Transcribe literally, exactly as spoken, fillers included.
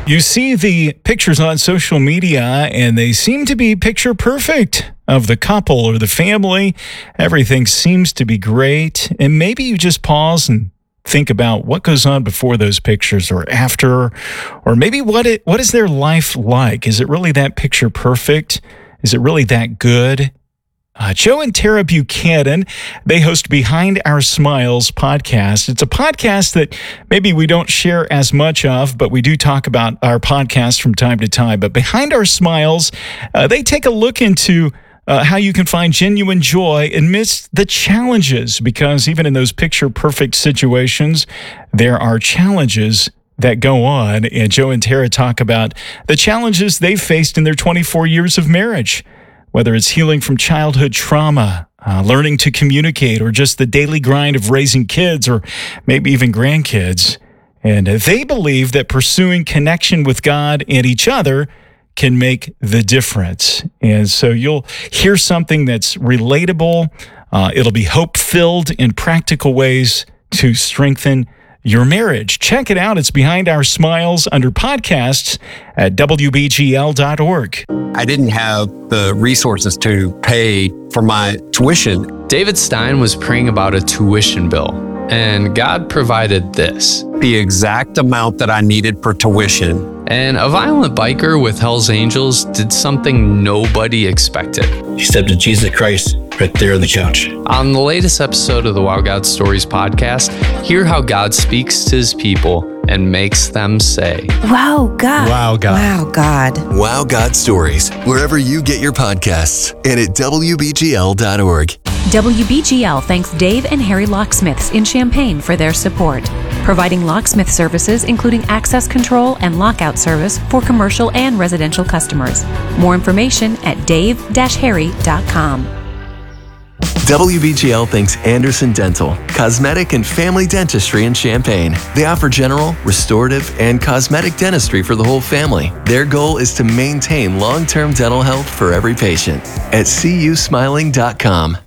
You see the pictures on social media, and they seem to be picture perfect of the couple or the family. Everything seems to be great. And maybe you just pause and think about what goes on before those pictures or after, or maybe what it, what is their life like? Is it really that picture perfect? Is it really that good? Uh, Joe and Tara Buchanan, they host Behind Our Smiles podcast. It's a podcast that maybe we don't share as much of, but we do talk about our podcast from time to time. But Behind Our Smiles, uh, they take a look into uh, how you can find genuine joy amidst the challenges, because even in those picture-perfect situations, there are challenges that go on. And Joe and Tara talk about the challenges they've faced in their twenty-four years of marriage. Whether it's healing from childhood trauma, uh, learning to communicate, or just the daily grind of raising kids or maybe even grandkids. And they believe that pursuing connection with God and each other can make the difference. And so you'll hear something that's relatable. Uh, it'll be hope-filled in practical ways to strengthen your marriage. Check it out. It's Behind Our Smiles under podcasts at W B G L dot org. I didn't have the resources to pay for my tuition. David Stein was praying about a tuition bill, and God provided this. The exact amount that I needed for tuition. And a violent biker with Hell's Angels did something nobody expected. He accepted Jesus Christ right there on the couch. On the latest episode of the Wow God Stories podcast, hear how God speaks to his people and makes them say, Wow, God. Wow, God. Wow, God. Wow God Stories, wherever you get your podcasts, and at W B G L dot org. W B G L thanks Dave and Harry Locksmiths in Champaign for their support, providing locksmith services including access control and lockout service for commercial and residential customers. More information at dave dash harry dot com. W B G L thanks Anderson Dental, cosmetic and family dentistry in Champaign. They offer general, restorative, and cosmetic dentistry for the whole family. Their goal is to maintain long-term dental health for every patient at C U smiling dot com.